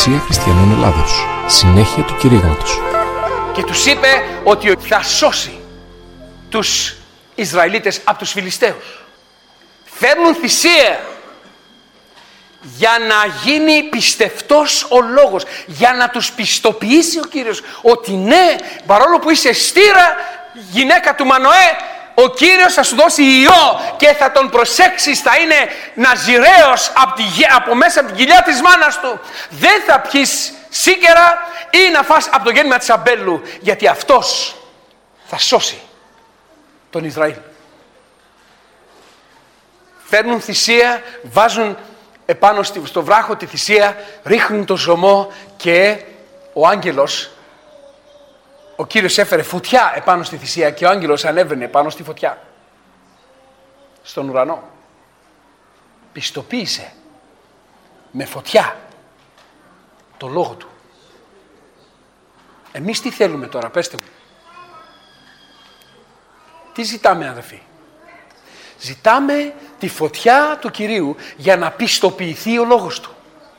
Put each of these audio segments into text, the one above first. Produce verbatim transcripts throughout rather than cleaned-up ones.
Εκκλησία Χριστιανών Ελλάδος. Συνέχεια του κηρύγματος. Και τους είπε ότι θα σώσει τους Ισραηλίτες από τους Φιλιστέους. Φέρνουν θυσία για να γίνει πιστευτός ο λόγος, για να τους πιστοποιήσει ο Κύριος ότι ναι, παρόλο που είσαι στήρα, γυναίκα του Μανοέ, ο Κύριος θα σου δώσει ιό και θα τον προσέξεις, θα είναι ναζιραίος από, τη, από μέσα από την κοιλιά της μάνας του. Δεν θα πιεις σίκερα ή να φας από το γέννημα της αμπέλου, γιατί αυτός θα σώσει τον Ισραήλ. Φέρνουν θυσία, βάζουν επάνω στο βράχο τη θυσία, ρίχνουν το ζωμό και ο άγγελος, ο Κύριος έφερε φωτιά επάνω στη θυσία και ο άγγελος ανέβαινε επάνω στη φωτιά, στον ουρανό. Πιστοποίησε με φωτιά το λόγο του. Εμείς τι θέλουμε τώρα, πέστε μου? Τι ζητάμε, αδελφοί? Ζητάμε τη φωτιά του Κυρίου για να πιστοποιηθεί ο λόγος του.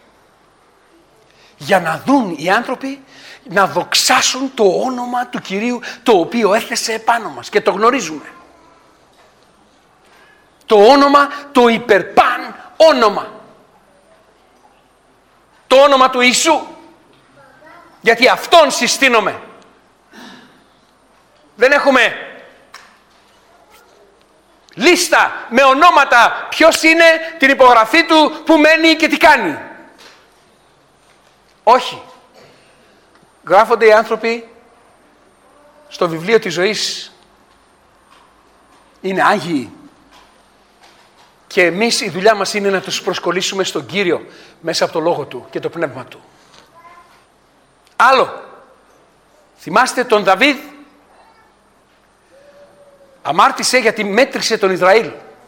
Για να δουν οι άνθρωποι, να δοξάσουν το όνομα του Κυρίου, το οποίο έθεσε επάνω μας και το γνωρίζουμε. Το όνομα, το υπερπάν όνομα. Το όνομα του Ιησού. Γιατί αυτόν συστήνομαι. Δεν έχουμε λίστα με ονόματα, ποιος είναι, την υπογραφή του, που μένει και τι κάνει. Όχι. Γράφονται οι άνθρωποι στο βιβλίο της ζωής. Είναι άγιοι. Και εμείς η δουλειά μας είναι να τους προσκολήσουμε στον Κύριο μέσα από το Λόγο Του και το Πνεύμα Του. Άλλο. Θυμάστε τον Δαβίδ? Αμάρτησε γιατί μέτρησε τον Ισραήλ.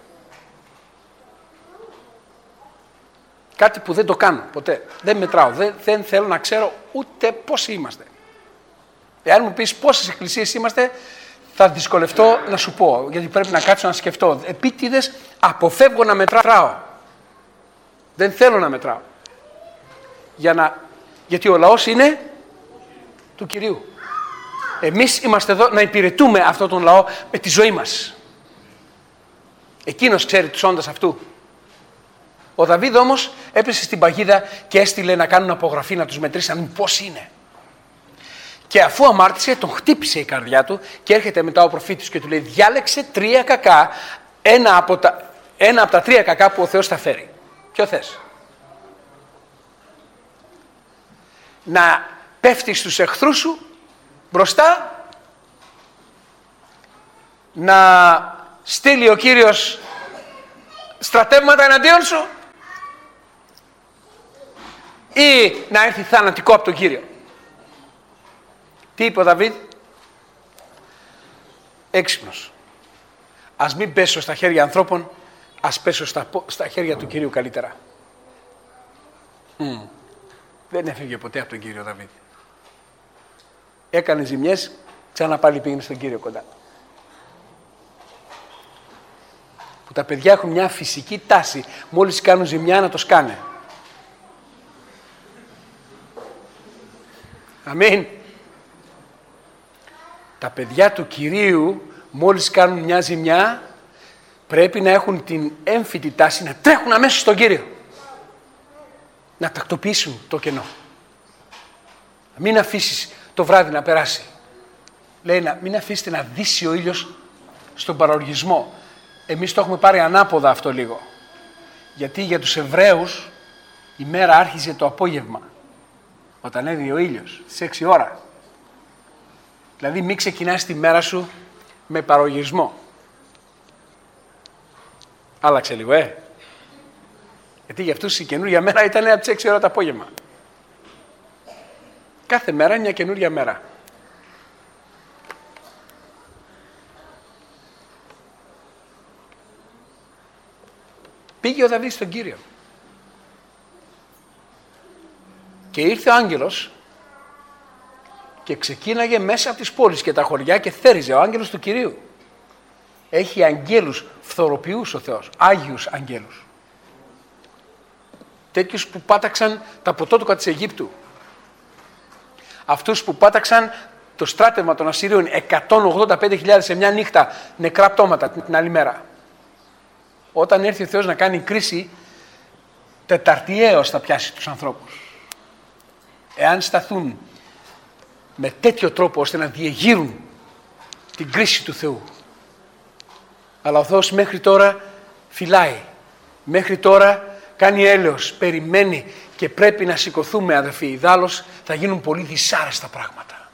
Κάτι που δεν το κάνω ποτέ. Δεν μετράω. Δεν, δεν θέλω να ξέρω ούτε πόσοι είμαστε. Εάν μου πεις πόσες εκκλησίες είμαστε, θα δυσκολευτώ να σου πω. Γιατί πρέπει να κάτσω να σκεφτώ. Επίτηδες αποφεύγω να μετράω. Δεν θέλω να μετράω. Για να, γιατί ο λαός είναι του Κυρίου. Εμείς είμαστε εδώ να υπηρετούμε αυτόν τον λαό με τη ζωή μας. Εκείνος ξέρει τους όντας αυτού. Ο Δαβίδ όμως έπεσε στην παγίδα και έστειλε να κάνουν απογραφή, να τους μετρήσαν πώς είναι. Και αφού αμάρτησε, τον χτύπησε η καρδιά του και έρχεται μετά ο προφήτης και του λέει: διάλεξε τρία κακά, ένα από τα, ένα από τα τρία κακά που ο Θεός θα φέρει. Ποιο θες? Να πέφτεις στους εχθρούς σου μπροστά, να στείλει ο Κύριος στρατεύματα εναντίον σου, ή να έρθει θανατικό από τον Κύριο? Τι είπε ο Δαβίδ? Έξυπνος. Ας μην πέσω στα χέρια ανθρώπων, ας πέσω στα, στα χέρια του Κυρίου καλύτερα. Mm. Δεν έφυγε ποτέ από τον Κύριο Δαβίδ. Έκανε ζημιές, ξανά πάλι πήγαινε στον Κύριο κοντά. Που τα παιδιά έχουν μια φυσική τάση, μόλις κάνουν ζημιά να το σκάνε. Αμήν. Τα παιδιά του Κυρίου, μόλις κάνουν μια ζημιά, πρέπει να έχουν την έμφυτη τάση να τρέχουν αμέσως στον Κύριο. Να τακτοποιήσουν το κενό. Μην αφήσεις το βράδυ να περάσει. Λέει να μην αφήσετε να δύσει ο ήλιος στον παροργισμό. Εμείς το έχουμε πάρει ανάποδα αυτό λίγο. Γιατί για τους Εβραίους η μέρα άρχιζε το απόγευμα. Όταν έδινε ο ήλιος στις έξι ώρα. Δηλαδή μην ξεκινάς τη μέρα σου με παροργισμό. Άλλαξε λίγο, ε. Γιατί για αυτούς η καινούργια μέρα ήταν από τις έξι ώρα το απόγευμα. Κάθε μέρα είναι μια καινούργια μέρα. Πήγε ο Δαβίδ στον Κύριο. Και ήρθε ο άγγελος και ξεκίναγε μέσα από τις πόλεις και τα χωριά και θέριζε ο άγγελος του Κυρίου. Έχει αγγέλους φθοροποιούς ο Θεός, άγιους αγγέλους. τέτοιους που πάταξαν τα πρωτότοκα της Αιγύπτου. Αυτούς που πάταξαν το στράτευμα των Ασσυρίων, εκατόν ογδόντα πέντε χιλιάδες σε μια νύχτα, νεκρά πτώματα την άλλη μέρα. Όταν έρθει ο Θεός να κάνει κρίση, τεταρτιαίος θα πιάσει τους ανθρώπους. Εάν σταθούν με τέτοιο τρόπο ώστε να διεγείρουν την κρίση του Θεού. Αλλά ο Θεός μέχρι τώρα φυλάει. Μέχρι τώρα κάνει έλεος, περιμένει και πρέπει να σηκωθούμε, αδερφοί. Ιδάλλως θα γίνουν πολύ δυσάρεστα πράγματα.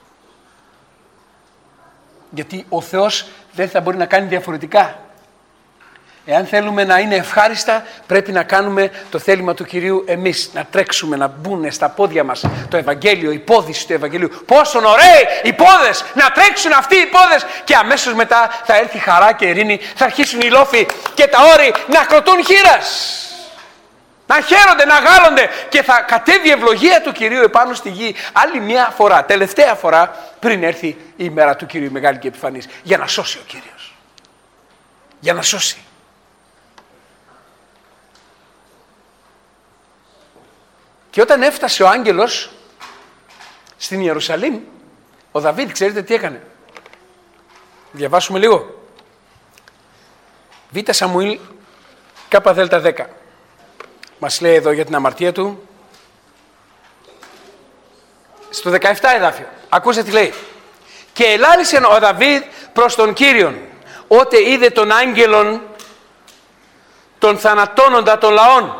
Γιατί ο Θεός δεν θα μπορεί να κάνει διαφορετικά. Εάν θέλουμε να είναι ευχάριστα, πρέπει να κάνουμε το θέλημα του Κυρίου εμείς. Να τρέξουμε, να μπουν στα πόδια μας το Ευαγγέλιο, η πόδηση του Ευαγγελίου. Πόσο ωραίοι οι πόδες! Να τρέξουν αυτοί οι πόδες! Και αμέσως μετά θα έρθει χαρά και ειρήνη. Θα αρχίσουν οι λόφοι και τα όρη να κροτούν χείρας. Να χαίρονται, να γάλλονται. Και θα κατέβει η ευλογία του Κυρίου επάνω στη γη άλλη μια φορά, τελευταία φορά, πριν έρθει η ημέρα του Κυρίου μεγάλη και επιφανής. Για να σώσει ο Κύριος. Για να σώσει. Και όταν έφτασε ο άγγελος στην Ιερουσαλήμ, ο Δαβίδ, ξέρετε τι έκανε? Διαβάσουμε λίγο. Β Σαμουήλ Κ Δ δέκα. Μας λέει εδώ για την αμαρτία του. Στο δεκαεπτά εδάφιο. Ακούστε τι λέει. Και ελάλησε ο Δαβίδ προς τον Κύριον, ότε είδε τον άγγελον τον θανατώνοντα των λαών.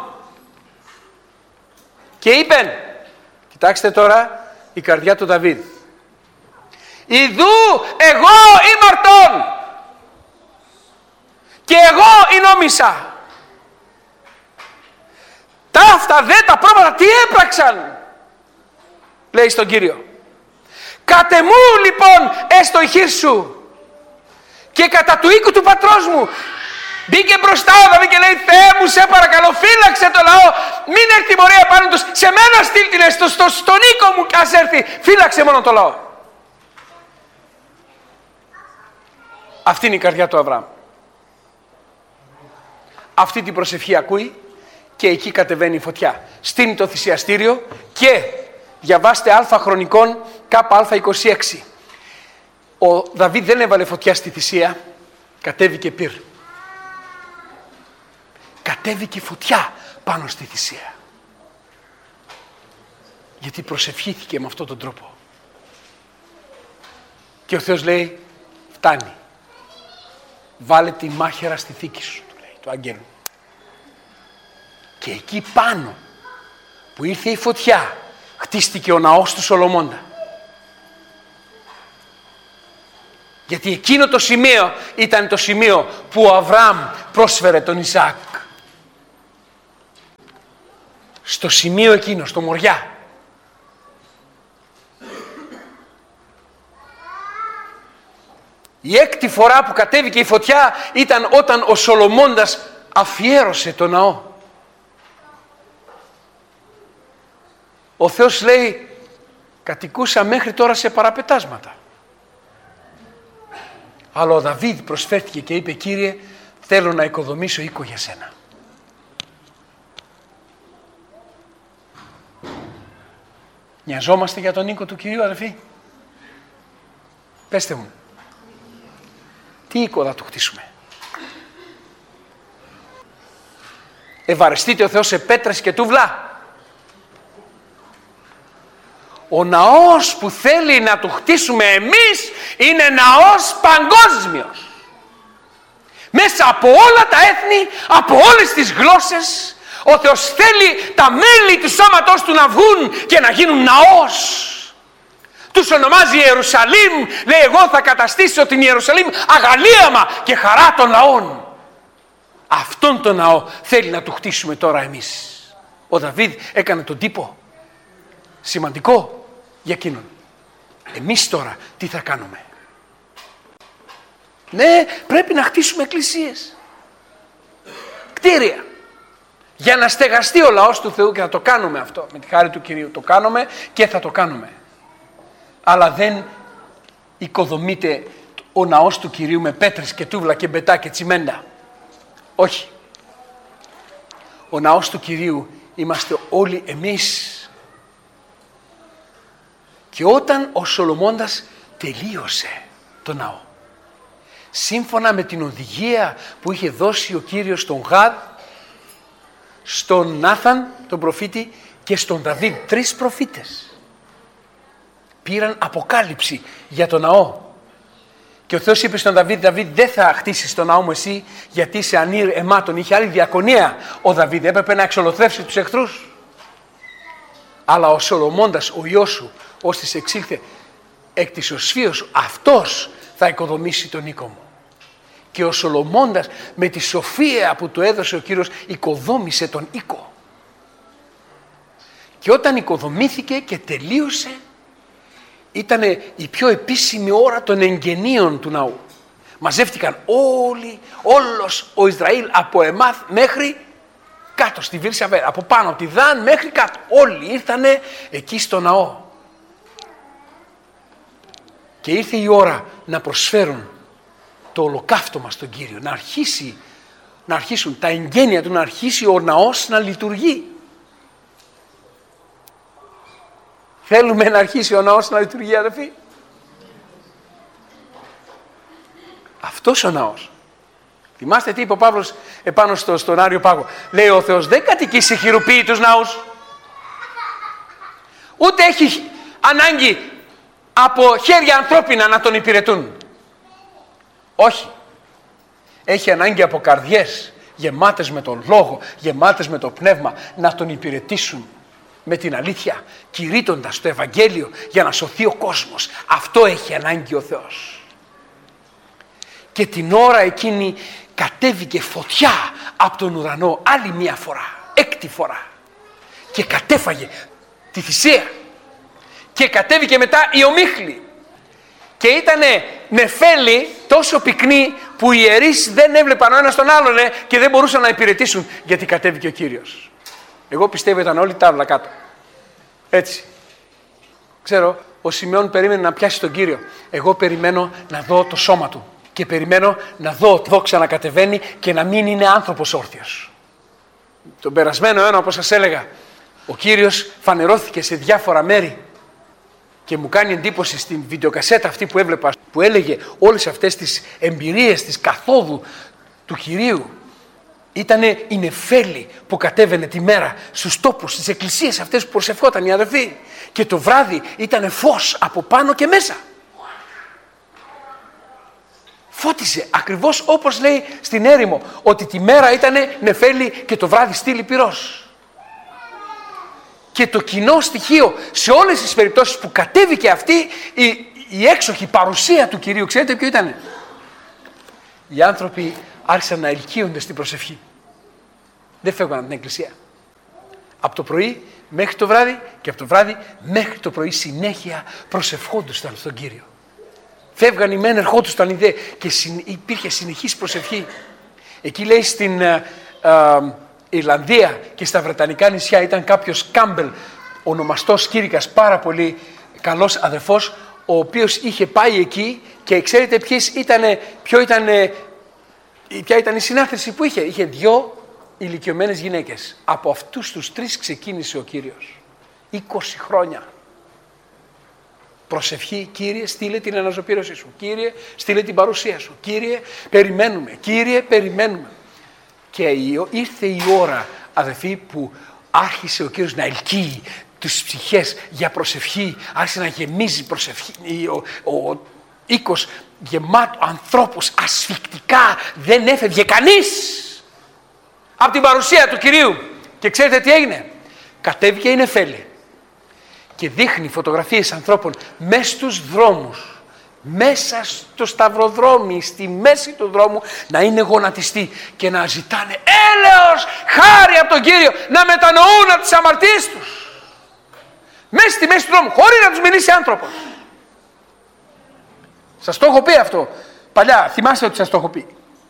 Και είπεν, κοιτάξτε τώρα η καρδιά του Δαβίδ. Ιδού εγώ ήμαρτον και εγώ εινόμισα. Τα αυτά δε τα πρόβατα τι έπραξαν, λέει στον Κύριο. Κατ' εμού λοιπόν έστω η χείρ σου και κατά του οίκου του πατρός μου. Μπήκε μπροστά ο Δαβίδ και λέει, Θεέ μου σε παρακαλώ φύλαξε το λαό, μην έρθει τιμωρία πάνω τους, σε μένα στείλ την στο, στο, στον οίκο μου ας έρθει, φύλαξε μόνο το λαό. Αυτή είναι η καρδιά του Αβραάμ. Αυτή την προσευχή ακούει και εκεί κατεβαίνει η φωτιά. Στείνει το θυσιαστήριο και διαβάστε Α Χρονικών Κ είκοσι έξι. Ο Δαβίδ δεν έβαλε φωτιά στη θυσία, κατέβηκε πυρ. Κατέβηκε φωτιά πάνω στη θυσία. Γιατί προσευχήθηκε με αυτόν τον τρόπο. Και ο Θεός λέει, φτάνει. Βάλε τη μάχαιρα στη θήκη σου, του λέει, του αγγέλου. Και εκεί πάνω που ήρθε η φωτιά, χτίστηκε ο ναός του Σολομώντα. Γιατί εκείνο το σημείο ήταν το σημείο που ο Αβραάμ πρόσφερε τον Ισαάκ. Στο σημείο εκείνο, στο Μοριά. Η έκτη φορά που κατέβηκε η φωτιά ήταν όταν ο Σολομώντας αφιέρωσε το ναό. Ο Θεός λέει, κατοικούσα μέχρι τώρα σε παραπετάσματα. Αλλά ο Δαβίδ προσφέρθηκε και είπε, Κύριε, θέλω να οικοδομήσω οίκο για σένα. Νοιαζόμαστε για τον οίκο του Κυρίου, αδελφοί? Πέστε μου. Τι οίκο θα του χτίσουμε? Ευαρεστείται ο Θεός σε πέτρες και τούβλα? Ο ναός που θέλει να του χτίσουμε εμείς είναι ναός παγκόσμιος. Μέσα από όλα τα έθνη, από όλες τις γλώσσες, ο Θεός θέλει τα μέλη του σώματός του να βγουν και να γίνουν ναός. Τους ονομάζει Ιερουσαλήμ, λέει εγώ θα καταστήσω την Ιερουσαλήμ αγαλίαμα και χαρά των λαών. Αυτόν τον ναό θέλει να του χτίσουμε τώρα εμείς. Ο Δαβίδ έκανε τον τύπο. Σημαντικό για εκείνον. Εμείς τώρα τι θα κάνουμε? Ναι, πρέπει να χτίσουμε εκκλησίες, κτίρια, για να στεγαστεί ο λαός του Θεού, και θα το κάνουμε αυτό. Με τη χάρη του Κυρίου το κάνουμε και θα το κάνουμε. Αλλά δεν οικοδομείται ο ναός του Κυρίου με πέτρες και τούβλα και μπετά και τσιμέντα. Όχι. Ο ναός του Κυρίου είμαστε όλοι εμείς. Και όταν ο Σολομώντας τελείωσε το ναό, σύμφωνα με την οδηγία που είχε δώσει ο Κύριος στον Γαδ, στον Νάθαν τον προφήτη και στον Δαβίδ, τρεις προφήτες πήραν αποκάλυψη για το ναό. Και ο Θεός είπε στον Δαβίδ: Δαβίδ, δεν θα χτίσεις το ναό μου εσύ, γιατί είσαι ανήρ αιμάτων. Είχε άλλη διακονία ο Δαβίδ, έπρεπε να εξολοθρεύσει τους εχθρούς. Αλλά ο Σολομώντας, ο γιος σου, ώστις εξήλθε εκ της οσφύος σου, αυτός θα οικοδομήσει τον οίκο μου. Και ο Σολομώντας με τη σοφία που του έδωσε ο Κύριος οικοδόμησε τον οίκο. Και όταν οικοδομήθηκε και τελείωσε, ήταν η πιο επίσημη ώρα των εγγενείων του ναού. Μαζεύτηκαν όλοι, όλος ο Ισραήλ από Εμάθ μέχρι κάτω στη Βυρσαβέα, από πάνω από τη Δάν μέχρι κάτω. Όλοι ήρθανε εκεί στο ναό. Και ήρθε η ώρα να προσφέρουν το ολοκαύτωμα στον Κύριο, να, αρχίσει, να αρχίσουν τα εγγένεια του, να αρχίσει ο ναός να λειτουργεί. Θέλουμε να αρχίσει ο ναός να λειτουργεί, αδελφοί? Αυτός ο ναός. Θυμάστε τι είπε ο Παύλος επάνω στο, στον Άριο Πάγο? Λέει: ο Θεός δεν κατοικεί σε χειροποίητους ναούς, ούτε έχει ανάγκη από χέρια ανθρώπινα να τον υπηρετούν. Όχι. Έχει ανάγκη από καρδιές γεμάτες με τον Λόγο, γεμάτες με το Πνεύμα, να τον υπηρετήσουν με την αλήθεια, κηρύττοντας το Ευαγγέλιο για να σωθεί ο κόσμος. Αυτό έχει ανάγκη ο Θεός. Και την ώρα εκείνη κατέβηκε φωτιά από τον ουρανό άλλη μία φορά, έκτη φορά, και κατέφαγε τη θυσία. Και κατέβηκε μετά η ομίχλη και ήτανε νεφέλη τόσο πυκνή που οι ιερείς δεν έβλεπαν ο ένας τον άλλον και δεν μπορούσαν να υπηρετήσουν, γιατί κατέβηκε ο Κύριος. Εγώ πιστεύω ήταν όλη τάβλα κάτω. Έτσι. Ξέρω, ο Σιμεών περίμενε να πιάσει τον Κύριο. Εγώ περιμένω να δω το σώμα του. Και περιμένω να δω τη δόξα να κατεβαίνει και να μην είναι άνθρωπος όρθιος. Τον περασμένο αιώνα, όπως σας έλεγα, ο Κύριος φανερώθηκε σε διάφορα μέρη. Και μου κάνει εντύπωση στην βιντεοκασέτα αυτή που έβλεπα, που έλεγε όλες αυτές τις εμπειρίες της καθόδου του Κυρίου. Ήτανε η νεφέλη που κατέβαινε τη μέρα στους τόπους, στις εκκλησίες αυτές που προσευχόταν οι αδελφοί. Και το βράδυ ήτανε φως από πάνω και μέσα. Φώτιζε ακριβώς όπως λέει στην έρημο, ότι τη μέρα ήτανε νεφέλη και το βράδυ στήλη πυρός. Και το κοινό στοιχείο σε όλες τις περιπτώσεις που κατέβηκε αυτή η, η έξοχη παρουσία του Κυρίου, ξέρετε ποιο ήτανε? Οι άνθρωποι άρχισαν να ελκύονται στην προσευχή. Δεν φεύγαν από την εκκλησία. Από το πρωί μέχρι το βράδυ και από το βράδυ μέχρι το πρωί συνέχεια προσευχόντουσαν στον Κύριο. Φεύγαν οι μεν, ερχόντουσαν οι δε και συν, υπήρχε συνεχής προσευχή. Εκεί λέει στην α, α, Ιρλανδία και στα Βρετανικά νησιά ήταν κάποιος Κάμπελ, ονομαστός Κήρυκας, πάρα πολύ καλός αδερφός, ο οποίος είχε πάει εκεί και ξέρετε ποιες ήτανε, ποιο ήτανε, ποια ήταν η συνάθρηση που είχε? Είχε δυο ηλικιωμένες γυναίκες. Από αυτούς τους τρεις ξεκίνησε ο Κύριος. είκοσι χρόνια. Προσευχή: Κύριε, στείλε την αναζωπήρωσή σου. Κύριε, στείλε την παρουσία σου. Κύριε, περιμένουμε. Κύριε, περιμένουμε. Και ήρθε η ώρα, αδελφοί, που άρχισε ο Κύριος να ελκύει τις ψυχές για προσευχή. Άρχισε να γεμίζει προσευχή. Ο, ο, ο οίκος γεμάτο ανθρώπους ασφυκτικά. Δεν έφευγε κανείς από την παρουσία του Κυρίου. Και ξέρετε τι έγινε? Κατέβηκε η νεφέλη και δείχνει φωτογραφίες ανθρώπων μέσα στους δρόμους, μέσα στο σταυροδρόμι, στη μέση του δρόμου, να είναι γονατιστοί και να ζητάνε έλεος, χάρη από τον Κύριο, να μετανοούν από τις αμαρτίες τους. Μέσα στη μέση του δρόμου, χωρίς να τους μιλήσει άνθρωπος. Σας το έχω πει αυτό παλιά, θυμάστε ότι σας το έχω πει.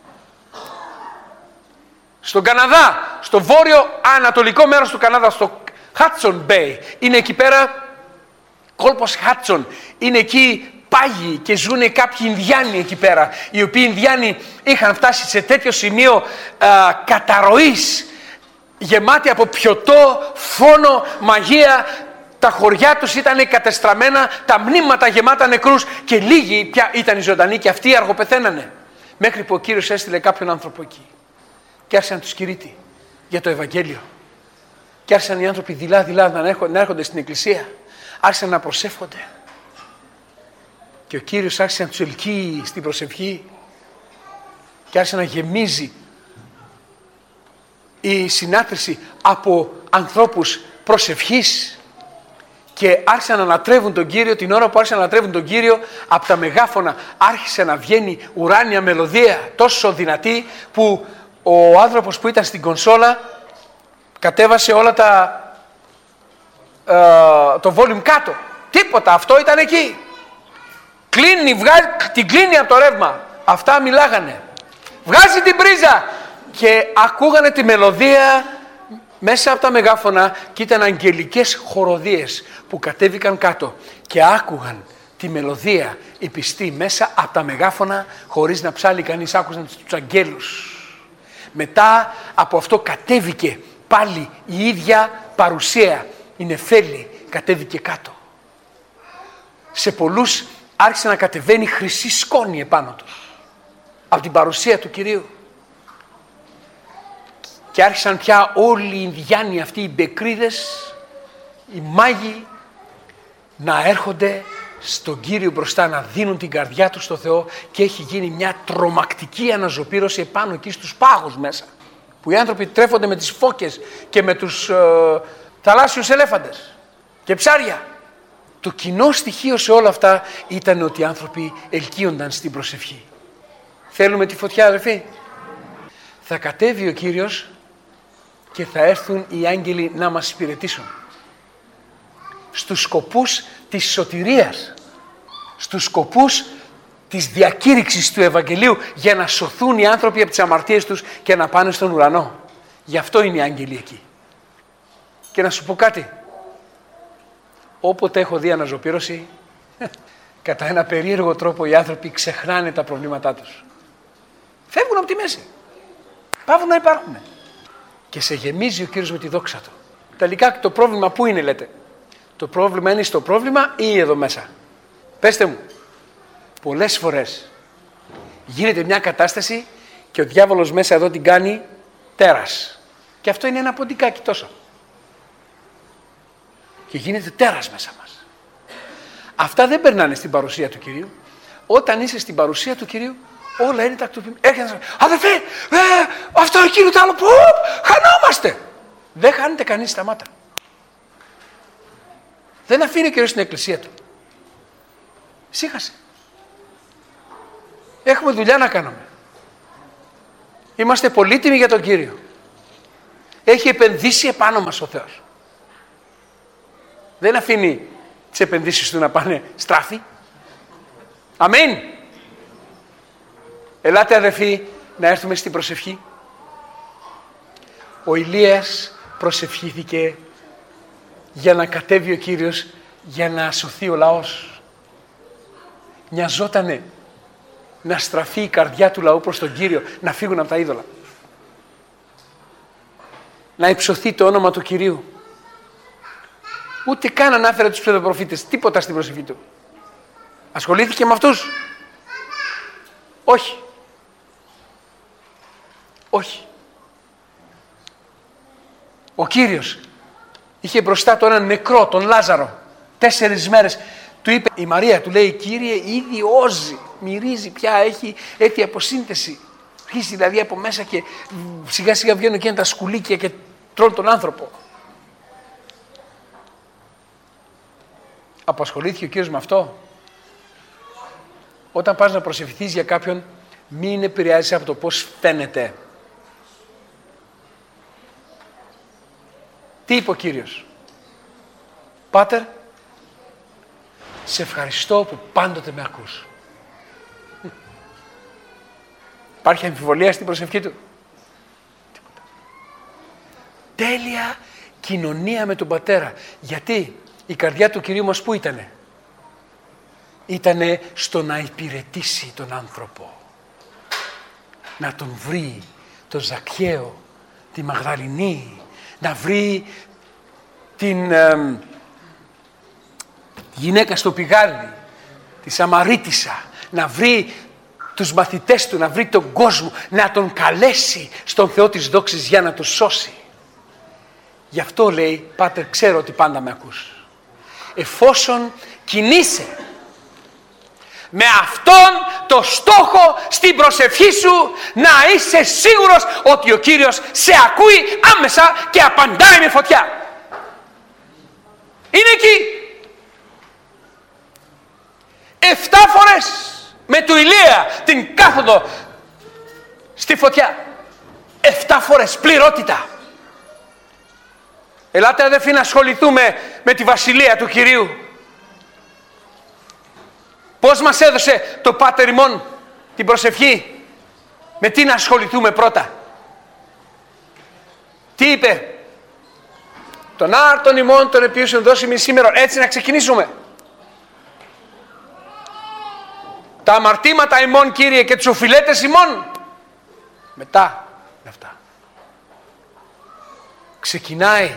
Στον Καναδά, στο βόρειο ανατολικό μέρος του Καναδά, στο Hudson Bay, είναι εκεί πέρα, κόλπος Hudson, είναι εκεί πάγοι και ζουν κάποιοι Ινδιάνοι εκεί πέρα, οι οποίοι Ινδιάνοι είχαν φτάσει σε τέτοιο σημείο α, καταρροής γεμάτοι από πιωτό, φόνο, μαγεία. Τα χωριά τους ήταν κατεστραμμένα, τα μνήματα γεμάτα νεκρούς και λίγοι πια ήταν οι ζωντανοί και αυτοί αργοπεθαίνανε. Μέχρι που ο Κύριος έστειλε κάποιον άνθρωπο εκεί και άρχισαν τους κηρύττει για το Ευαγγέλιο. Και άρχισαν οι άνθρωποι δειλά-δειλά να έρχονται στην εκκλησία. Άρχισαν να προσεύχονται. Και ο Κύριος άρχισε να τους ελκύει στην προσευχή και άρχισε να γεμίζει η συνάθρηση από ανθρώπους προσευχής και άρχισαν να ανατρεύουν τον Κύριο. Την ώρα που άρχισαν να ανατρεύουν τον Κύριο, από τα μεγάφωνα άρχισε να βγαίνει ουράνια μελωδία τόσο δυνατή που ο άνθρωπος που ήταν στην κονσόλα κατέβασε όλα τα ε, το volume κάτω. Τίποτα, αυτό ήταν εκεί. Κλείνει, βγάζει, την κλείνει από το ρεύμα. Αυτά μιλάγανε. Βγάζει την πρίζα και ακούγανε τη μελωδία μέσα από τα μεγάφωνα και ήταν αγγελικές χοροδίες που κατέβηκαν κάτω και άκουγαν τη μελωδία οι πιστοί μέσα από τα μεγάφωνα χωρίς να ψάλει κανείς, άκουσαν τους αγγέλους. Μετά από αυτό κατέβηκε πάλι η ίδια παρουσία, η νεφέλη κατέβηκε κάτω. Σε πολλούς άρχισε να κατεβαίνει χρυσή σκόνη επάνω τους από την παρουσία του Κυρίου. Και άρχισαν πια όλοι οι Ινδιάνοι αυτοί, οι μπεκρίδες, οι μάγοι, να έρχονται στον Κύριο μπροστά, να δίνουν την καρδιά τους στο Θεό και έχει γίνει μια τρομακτική αναζωπήρωση επάνω εκεί στους πάγους μέσα. Που οι άνθρωποι τρέφονται με τις φώκες και με τους ε, θαλάσσιους ελέφαντες και ψάρια. Το κοινό στοιχείο σε όλα αυτά ήταν ότι οι άνθρωποι ελκύονταν στην προσευχή. Θέλουμε τη φωτιά, αδερφοί? Θα κατέβει ο Κύριος και θα έρθουν οι άγγελοι να μας υπηρετήσουν. Στους σκοπούς της σωτηρίας, στους σκοπούς της διακήρυξης του Ευαγγελίου για να σωθούν οι άνθρωποι από τις αμαρτίες τους και να πάνε στον ουρανό. Γι' αυτό είναι οι άγγελοι εκεί. Και να σου πω κάτι. Όποτε έχω δει αναζωπήρωση, κατά ένα περίεργο τρόπο οι άνθρωποι ξεχνάνε τα προβλήματά τους. Φεύγουν από τη μέση. Πάβουν να υπάρχουν. Και σε γεμίζει ο Κύριος με τη δόξα του. Τελικά το πρόβλημα πού είναι, λέτε? Το πρόβλημα είναι στο πρόβλημα ή εδώ μέσα? Πέστε μου. Πολλές φορές γίνεται μια κατάσταση και ο διάβολος μέσα εδώ την κάνει τέρας. Και αυτό είναι ένα ποντικάκι τόσο. Και γίνεται τέρας μέσα μας. Αυτά δεν περνάνε στην παρουσία του Κυρίου. Όταν είσαι στην παρουσία του Κυρίου, όλα είναι τακτοποιημένα. Έρχεται να σου, αδερφέ, ε, αυτό εκείνο το άλλο, που χανόμαστε. Δεν χάνεται κανείς στα μάτα. Δεν αφήνει ο Κύριος στην εκκλησία του. Σίχασε. Έχουμε δουλειά να κάνουμε. Είμαστε πολύτιμοι για τον Κύριο. Έχει επενδύσει επάνω μας ο Θεός. Δεν αφήνει τις επενδύσεις του να πάνε στράφη. Αμήν. Ελάτε αδερφοί να έρθουμε στην προσευχή. Ο Ηλίας προσευχήθηκε για να κατέβει ο Κύριος, για να σωθεί ο λαός. Νοιαζότανε να στραφεί η καρδιά του λαού προς τον Κύριο, να φύγουν από τα είδωλα. Να υψωθεί το όνομα του Κυρίου. Ούτε καν ανάφερε τους ψευδοπροφήτες, τίποτα στην προσευχή του. Ασχολήθηκε με αυτούς? Όχι. Όχι. Ο Κύριος είχε μπροστά του έναν νεκρό, τον Λάζαρο. Τέσσερις μέρες του είπε η Μαρία, του λέει, Κύριε, ήδη όζει, μυρίζει πια, έχει έρθει αποσύνθεση. Αρχίζει δηλαδή από μέσα και σιγά σιγά βγαίνουν και τα σκουλίκια και τρώνε τον άνθρωπο. Απασχολήθηκε ο Κύριος με αυτό? Όταν πας να προσευχηθείς για κάποιον, μην επηρεάζεσαι από το πώς φαίνεται. Τι είπε ο Κύριος? Πάτερ, σε ευχαριστώ που πάντοτε με ακούς. Υπάρχει αμφιβολία στην προσευχή του? Τίποτα. Τέλεια κοινωνία με τον Πατέρα. Γιατί η καρδιά του Κυρίου μας πού ήτανε? Ήτανε στο να υπηρετήσει τον άνθρωπο. Να τον βρει, τον Ζακχαίο, τη Μαγδαληνή, να βρει την ε, γυναίκα στο πηγάδι, τη Σαμαρίτισσα, να βρει τους μαθητές του, να βρει τον κόσμο, να τον καλέσει στον Θεό της δόξης για να τον σώσει. Γι' αυτό λέει, Πάτερ, ξέρω ότι πάντα με ακούς. Εφόσον κινείσαι με αυτόν το στόχο στην προσευχή σου, να είσαι σίγουρος ότι ο Κύριος σε ακούει άμεσα και απαντάει με φωτιά. Είναι εκεί. Εφτά φορές με του Ηλία την κάθοδο στη φωτιά. Εφτά φορές πληρότητα. Ελάτε αδερφοί να ασχοληθούμε με τη βασιλεία του Κυρίου. Πώς μας έδωσε το Πάτερ ημών την προσευχή? Με τι να ασχοληθούμε πρώτα? Τι είπε? Τον άρτον ημών τον οποίον δώσει μη σήμερα. Έτσι να ξεκινήσουμε. Τα αμαρτήματα ημών, Κύριε, και τους οφειλέτες ημών. Μετά με αυτά. Ξεκινάει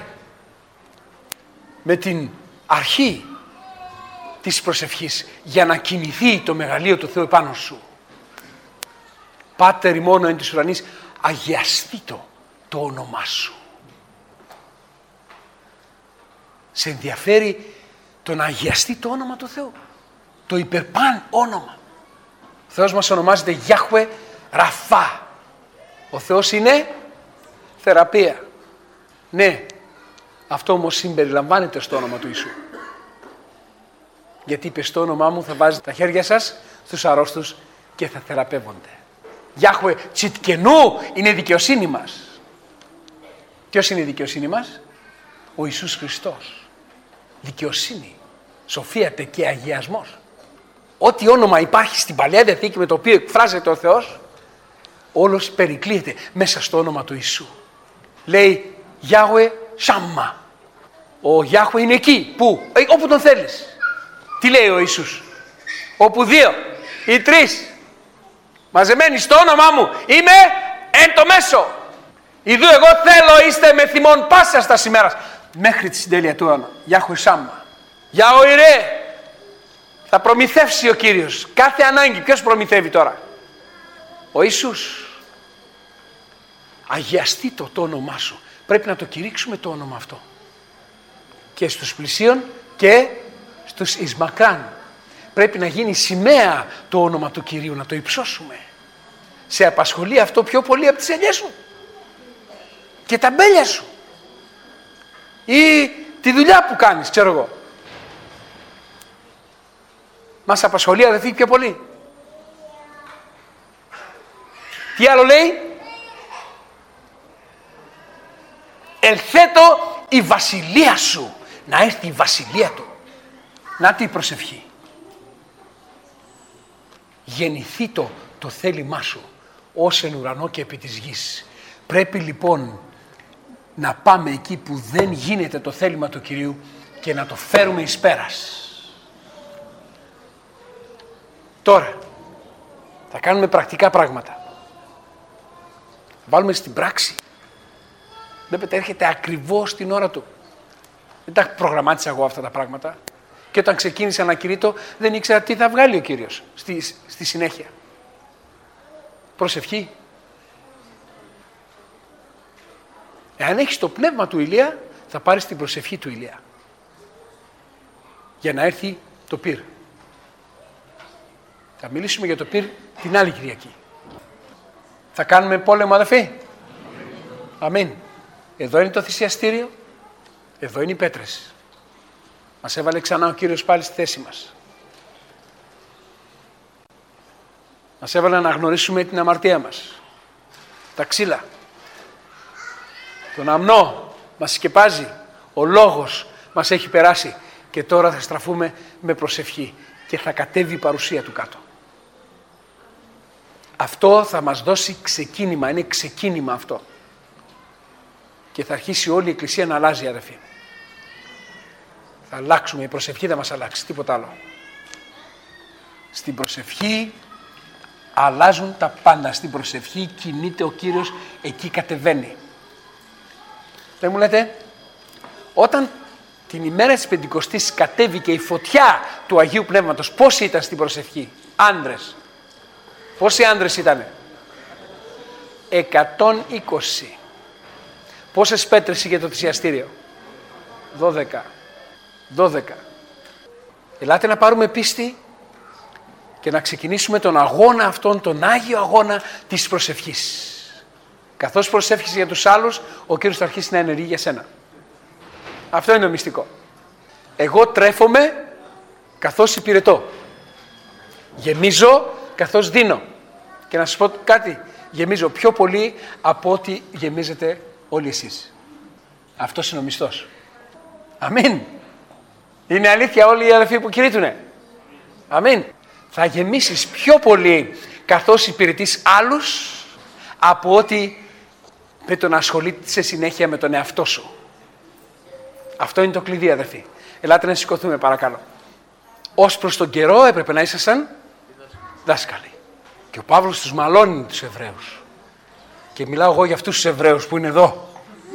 με την αρχή της προσευχής για να κινηθεί το μεγαλείο του Θεού επάνω σου. Πάτερ ημών εν της ουρανής, αγιαστήτω το όνομά σου. Σε ενδιαφέρει το να αγιαστεί το όνομα του Θεού. Το υπερπάν όνομα. Ο Θεός μας ονομάζεται Γιάχουε Ραφά. Ο Θεός είναι θεραπεία. Ναι, αυτό όμως συμπεριλαμβάνεται στο όνομα του Ιησού. Γιατί είπε στο όνομά μου θα βάζετε τα χέρια σας στους αρρώστους και θα θεραπεύονται. Γιάχουε Τσιτκενού είναι η δικαιοσύνη μας. Ποιος είναι η δικαιοσύνη μας? Ο Ιησούς Χριστός. Δικαιοσύνη, σοφία και αγιασμός. Ό,τι όνομα υπάρχει στην Παλαιά Διαθήκη με το οποίο εκφράζεται ο Θεός, όλος περικλείεται μέσα στο όνομα του Ιησού. Λέει Γιάχουε Σάμμα. Ο Γιάχουε είναι εκεί. Πού? Ε, όπου τον θέλεις. Τι λέει ο Ιησούς? Όπου δύο ή τρεις μαζεμένοι στο όνομά μου, είμαι εν το μέσο. Ιδού εγώ θέλω είστε με θυμόν πάσα στα ημέρας. Μέχρι τη συντέλεια του αιώνα. Γιάχουε Σάμμα. Γιαοηρέ. Θα προμηθεύσει ο Κύριος κάθε ανάγκη. Ποιος προμηθεύει τώρα? Ο Ιησούς. Αγιαστεί το, το όνομά σου. Πρέπει να το κηρύξουμε το όνομα αυτό. Και στους πλησίον και στους εις μακράν. Πρέπει να γίνει σημαία το όνομα του Κυρίου, να το υψώσουμε. Σε απασχολεί αυτό πιο πολύ από τις ελιές σου και τα μπέλια σου ή τη δουλειά που κάνεις, ξέρω εγώ. Μας απασχολεί αδελφοί πιο πολύ. Τι άλλο λέει? Ελθέτω η βασιλεία σου. Να έρθει η βασιλεία του. Να τη προσευχή. Γεννηθεί το, το θέλημά σου ως εν ουρανό και επί της γης. Πρέπει λοιπόν να πάμε εκεί που δεν γίνεται το θέλημα του Κυρίου και να το φέρουμε εις πέρας. Τώρα θα κάνουμε πρακτικά πράγματα. Βάλουμε στην πράξη. Βλέπετε, έρχεται ακριβώς την ώρα του. Δεν τα προγραμμάτισα εγώ αυτά τα πράγματα. Και όταν ξεκίνησα να κηρύττω, δεν ήξερα τι θα βγάλει ο Κύριος στη, στη συνέχεια. Προσευχή. Εάν έχεις το πνεύμα του Ηλία, θα πάρεις την προσευχή του Ηλία. Για να έρθει το πυρ. Θα μιλήσουμε για το πυρ την άλλη Κυριακή. Θα κάνουμε πόλεμο, αδελφοί. Αμήν. Εδώ είναι το θυσιαστήριο. Εδώ είναι οι πέτρες. Μας έβαλε ξανά ο Κύριος πάλι στη θέση μας. Μας έβαλε να γνωρίσουμε την αμαρτία μας. Τα ξύλα. Τον αμνό μας σκεπάζει. Ο λόγος μας έχει περάσει. Και τώρα θα στραφούμε με προσευχή. Και θα κατέβει η παρουσία του κάτω. Αυτό θα μας δώσει ξεκίνημα. Είναι ξεκίνημα αυτό. Και θα αρχίσει όλη η Εκκλησία να αλλάζει, αδελφοί. Θα αλλάξουμε. Η προσευχή θα μας αλλάξει. Τίποτα άλλο. Στην προσευχή αλλάζουν τα πάντα. Στην προσευχή κινείται ο Κύριος. Εκεί κατεβαίνει. Δεν μου λέτε, όταν την ημέρα της Πεντηκοστής κατέβηκε η φωτιά του Αγίου Πνεύματος, πόσοι ήταν στην προσευχή? Άντρες. Πόσοι άντρες ήτανε? εκατόν είκοσι. Πόσες πέτρες είχε το θυσιαστήριο? δώδεκα. δώδεκα. Ελάτε να πάρουμε πίστη και να ξεκινήσουμε τον αγώνα αυτόν, τον Άγιο αγώνα της προσευχής. Καθώς προσεύχεσαι για τους άλλους, ο Κύριος θα αρχίσει να ενεργεί για σένα. Αυτό είναι το μυστικό. Εγώ τρέφομαι καθώς υπηρετώ. Γεμίζω καθώς δίνω. Και να σας πω κάτι, γεμίζω πιο πολύ από ό,τι γεμίζετε όλοι εσείς. Αυτός είναι ο μισθός. Αμήν. Είναι αλήθεια όλοι οι αδελφοί που κηρύττουνε? Αμήν. Θα γεμίσεις πιο πολύ καθώς υπηρετείς άλλους από ό,τι με το να ασχολείσαι συνέχεια με τον εαυτό σου. Αυτό είναι το κλειδί, αδελφοί. Ελάτε να σηκωθούμε παρακαλώ. Ως προς τον καιρό έπρεπε να ήσασταν δάσκαλοι. Και ο Παύλος τους μαλώνει τους Εβραίους. Και μιλάω εγώ για αυτούς τους Εβραίους που είναι εδώ.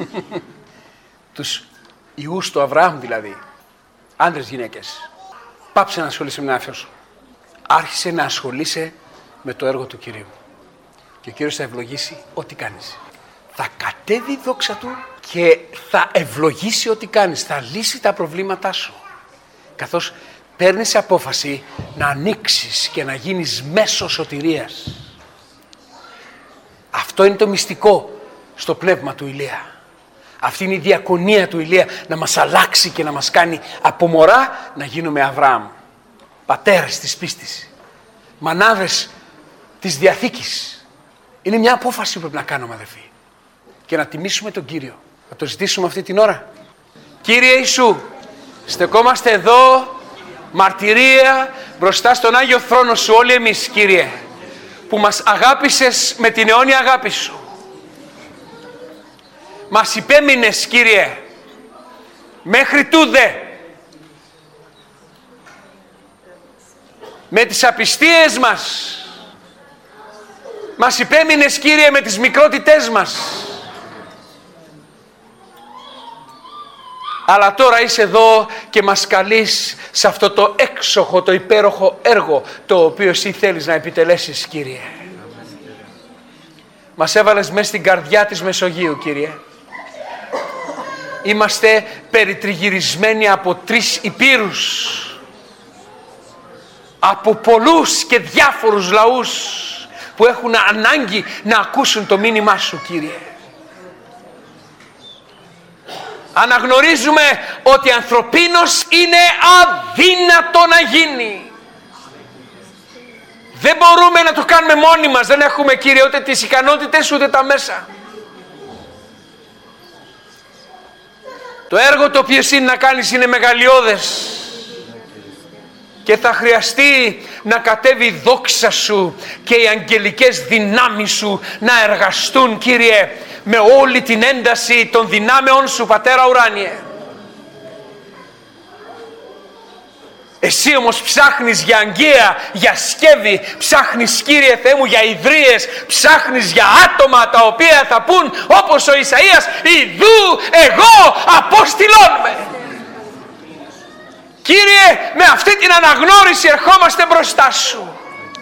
Τους ιούς του Αβραάμ δηλαδή. Άντρες, γυναίκες. Πάψε να ασχολείσαι με τον εαυτό σου. Άρχισε να ασχολείσαι με το έργο του Κυρίου. Και ο Κύριος θα ευλογήσει ό,τι κάνεις. Θα κατέβει η δόξα Του και θα ευλογήσει ό,τι κάνεις. Θα λύσει τα προβλήματά σου. Καθώς παίρνεις απόφαση να ανοίξεις και να γίνεις μέσο σωτηρίας. Αυτό είναι το μυστικό στο πνεύμα του Ηλία. Αυτή είναι η διακονία του Ηλία, να μας αλλάξει και να μας κάνει από μωρά να γίνουμε Αβραάμ. Πατέρες της πίστης. Μανάδες της Διαθήκης. Είναι μια απόφαση που πρέπει να κάνουμε, αδελφοί. Και να τιμήσουμε τον Κύριο. Να το ζητήσουμε αυτή την ώρα. Κύριε Ιησού, στεκόμαστε εδώ, μαρτυρία μπροστά στον Άγιο Θρόνο Σου όλοι εμείς, Κύριε, που μας αγάπησες με την αιώνια αγάπη Σου. Μας υπέμεινες, Κύριε, μέχρι τούδε, με τις απιστίες μας. Μας υπέμεινες, Κύριε, με τις μικρότητές μας. Αλλά τώρα είσαι εδώ και μας καλείς σε αυτό το έξοχο, το υπέροχο έργο το οποίο Εσύ θέλεις να επιτελέσεις, Κύριε. Μας έβαλες μέσα στην καρδιά της Μεσογείου, Κύριε. Είμαστε περιτριγυρισμένοι από τρεις υπήρους, από πολλούς και διάφορους λαούς που έχουν ανάγκη να ακούσουν το μήνυμά Σου, Κύριε. Αναγνωρίζουμε ότι ανθρωπίνος είναι αδύνατο να γίνει. Δεν μπορούμε να το κάνουμε μόνοι μας. Δεν έχουμε, Κύριε, ούτε τις ικανότητες ούτε τα μέσα. Το έργο το οποίο εσύ να κάνεις είναι μεγαλειώδες και θα χρειαστεί να κατέβει η δόξα Σου και οι αγγελικές δυνάμεις Σου να εργαστούν, Κύριε, με όλη την ένταση των δυνάμεων Σου, Πατέρα ουράνιε. Εσύ όμως ψάχνεις για αγγεία, για σκεύη, ψάχνεις, Κύριε Θεέ μου, για ιδρύες, ψάχνεις για άτομα τα οποία θα πούν όπως ο Ισαΐας, «Ιδού εγώ αποστηλώνουμε». Κύριε, με αυτή την αναγνώριση ερχόμαστε μπροστά Σου.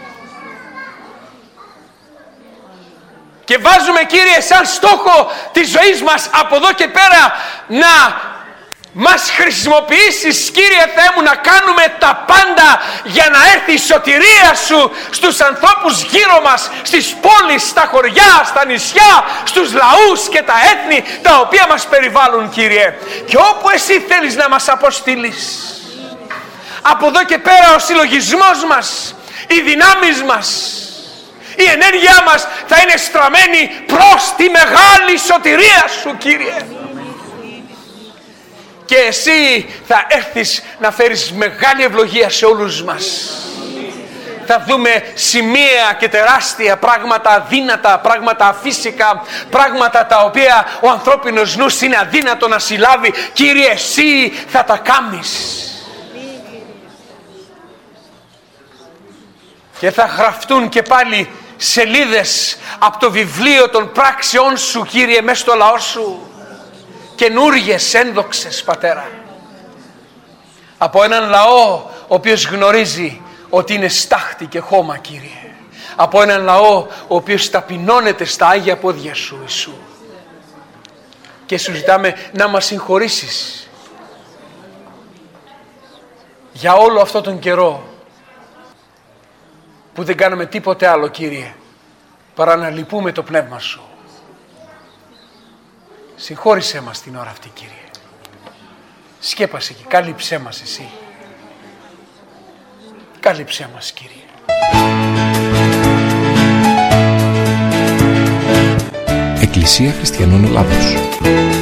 Και βάζουμε, Κύριε, σαν στόχο της ζωής μας από εδώ και πέρα να μας χρησιμοποιήσεις, Κύριε Θεέ μου, να κάνουμε τα πάντα για να έρθει η σωτηρία Σου στους ανθρώπους γύρω μας, στις πόλεις, στα χωριά, στα νησιά, στους λαούς και τα έθνη τα οποία μας περιβάλλουν, Κύριε. Και όπου Εσύ θέλεις να μας αποστείλεις, από εδώ και πέρα ο συλλογισμός μας, οι δυνάμεις μας, η ενέργειά μας θα είναι στραμμένη προς τη μεγάλη σωτηρία Σου, Κύριε. Και Εσύ θα έρθεις να φέρεις μεγάλη ευλογία σε όλους μας. Θα δούμε σημεία και τεράστια πράγματα αδύνατα, πράγματα αφύσικα, πράγματα τα οποία ο ανθρώπινος νους είναι αδύνατο να συλλάβει. Κύριε, Εσύ θα τα κάνεις. Και θα γραφτούν και πάλι σελίδες από το βιβλίο των πράξεών Σου, Κύριε, μέσα στο λαό Σου. καινούριες ένδοξες, Πατέρα. Από έναν λαό ο οποίος γνωρίζει ότι είναι στάχτη και χώμα, Κύριε. Από έναν λαό ο οποίος ταπεινώνεται στα Άγια πόδια Σου, Ιησού. Και Σου ζητάμε να μας συγχωρήσεις για όλο αυτό τον καιρό που δεν κάνουμε τίποτε άλλο, Κύριε, παρά να λυπούμε το Πνεύμα Σου. Συγχώρησέ μας την ώρα αυτή, Κύριε. Σκέπασε και κάλυψέ μας Εσύ. Κάλυψέ μας, Κύριε. Εκκλησία Χριστιανών Ελλάδος.